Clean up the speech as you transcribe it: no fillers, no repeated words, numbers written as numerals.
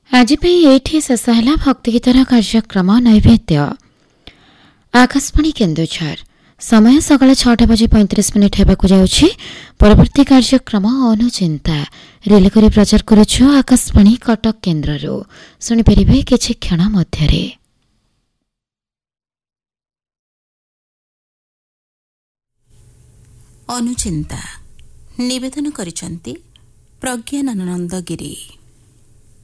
आज ये शेष है भक्तिगीतर कार्यक्रम नैवेद्य। आकाशवाणी केन्दुझर समय सकाळ 6:35 हेबाकु जाउछि। परवर्ती कार्यक्रम अनुचिंता रेलकरी प्रचार करुछु आकाशवाणी कटक केन्द्ररू। सुनि परिबे किछि क्षण मध्यरे। अनुचिंता निवेदन करिसंती प्रज्ञानानंद गिरी।